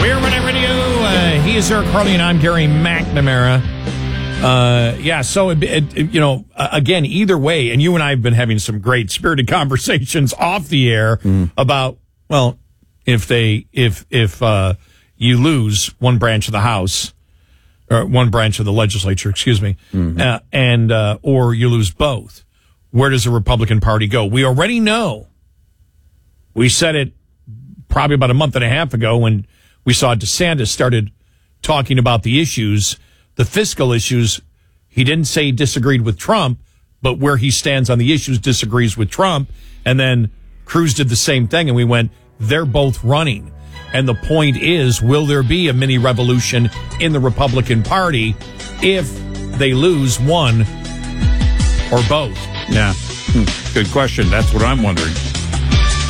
Here, Red Radio. He is Eric Harley, and I'm Gary McNamara. So, again, either way, and you and I have been having some great spirited conversations off the air about, well, if you lose one branch of the House, or one branch of the legislature, excuse me, or you lose both, where does the Republican Party go? We already know. We said it probably about a month and a half ago when we saw DeSantis started talking about the issues, the fiscal issues. He didn't say he disagreed with Trump, but where he stands on the issues disagrees with Trump. And then Cruz did the same thing, and we went, they're both running. And the point is, will there be a mini revolution in the Republican Party if they lose one or both? Yeah. Good question. That's what I'm wondering.